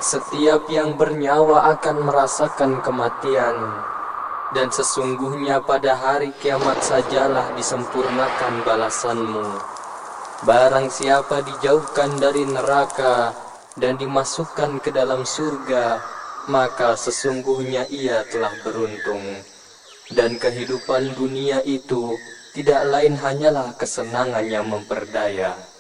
Setiap yang bernyawa akan merasakan kematian, dan sesungguhnya pada hari kiamat sajalah disempurnakan balasanmu. Barang siapa dijauhkan dari neraka dan dimasukkan ke dalam surga, maka sesungguhnya ia telah beruntung. Dan kehidupan dunia itu tidak lain hanyalah kesenangan yang memperdaya.